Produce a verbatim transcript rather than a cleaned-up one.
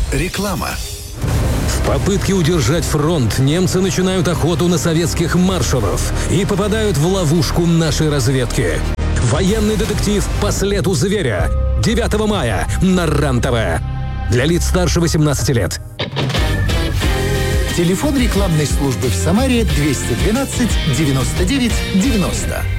Реклама. В попытке удержать фронт немцы начинают охоту на советских маршалов и попадают в ловушку нашей разведки. Военный детектив «По следу зверя» девятого мая на РЕН-ТВ. Для лиц старше восемнадцати лет. Телефон рекламной службы в Самаре двести двенадцать девяносто девять девяносто.